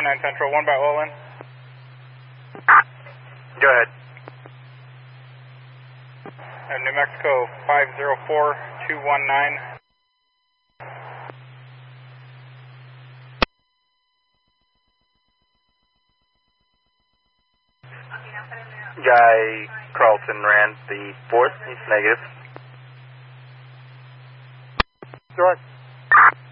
29 Central, 1 by Olin. Go ahead. New Mexico 504219. Guy Carlton ran the 4th, he's negative. Go ahead.